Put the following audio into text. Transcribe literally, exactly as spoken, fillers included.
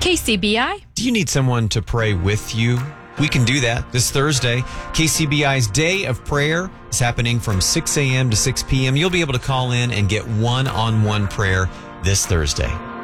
K C B I. Do you need someone to pray with you? We can do that this Thursday. K C B I's Day of Prayer is happening from six a.m. to six p.m. You'll be able to call in and get one-on-one prayer this Thursday.